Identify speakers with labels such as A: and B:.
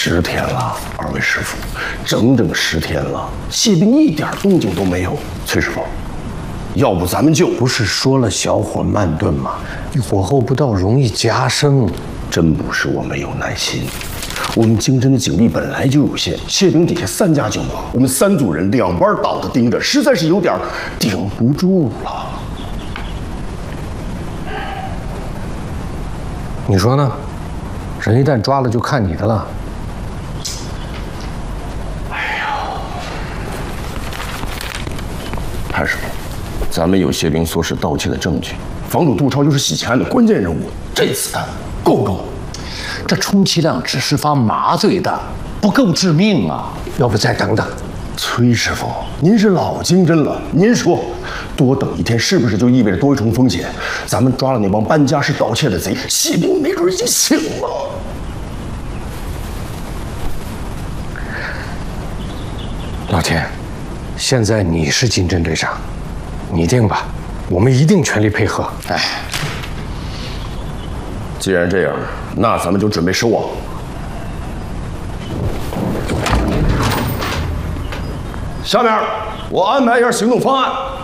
A: 10天了，二位师傅，整整10天了，谢兵一点动静都没有。崔师傅，要不咱们就……
B: 不是说了小火慢炖吗？火候不到容易加生。
A: 真不是我没有耐心，我们经侦的警力本来就有限，谢兵底下3家警网，我们3组人2班倒的盯着，实在是有点顶不住了。
B: 你说呢？人一旦抓了，就看你的了。
A: 潘师傅，咱们有谢兵唆使盗窃的证据，房主杜超又是洗钱案的关键人物，这子弹够不够？
C: 这充其量只是发麻醉弹，不够致命啊！
B: 要不再等等？
A: 崔师傅，您是老经侦了，您说，多等1天是不是就意味着多一重风险？咱们抓了那帮搬家式盗窃的贼，谢兵没准已经醒了。
B: 老田，现在你是经侦队长，你定吧，我们一定全力配合。
A: 哎，既然这样，那咱们就准备收网。下面我安排一下行动方案。